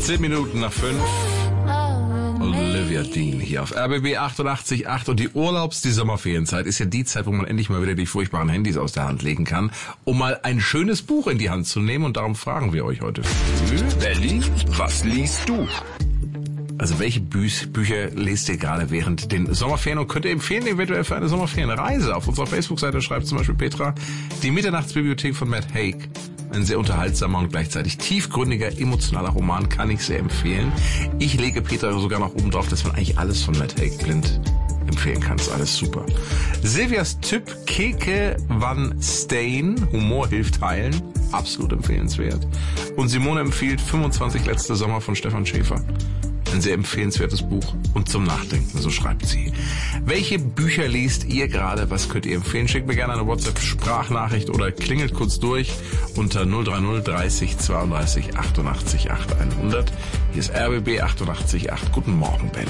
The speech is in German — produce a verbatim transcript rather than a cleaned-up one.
Zehn Minuten nach fünf. Olivia Dean hier auf R B B achtundachtzig Komma acht. Und die Urlaubs-, die Sommerferienzeit ist ja die Zeit, wo man endlich mal wieder die furchtbaren Handys aus der Hand legen kann, um mal ein schönes Buch in die Hand zu nehmen. Und darum fragen wir euch heute. Berlin, was liest du? Also welche Bü- Bücher lest ihr gerade während den Sommerferien und könnt ihr empfehlen eventuell für eine Sommerferienreise? Auf unserer Facebook-Seite schreibt zum Beispiel Petra, die Mitternachtsbibliothek von Matt Haig. Ein sehr unterhaltsamer und gleichzeitig tiefgründiger, emotionaler Roman, kann ich sehr empfehlen. Ich lege Petra sogar noch oben drauf, dass man eigentlich alles von Matt Haig blind empfehlen kann. Ist alles super. Silvias Tipp, Keke van Steen, Humor hilft heilen. Absolut empfehlenswert. Und Simone empfiehlt fünfundzwanzig letzte Sommer von Stefan Schäfer. Ein sehr empfehlenswertes Buch und zum Nachdenken, so schreibt sie. Welche Bücher liest ihr gerade? Was könnt ihr empfehlen? Schickt mir gerne eine WhatsApp-Sprachnachricht oder klingelt kurz durch unter null drei null dreißig zweiunddreißig achtundachtzig acht hundert. Hier ist R B B achtundachtzig Komma acht. Guten Morgen, Berlin.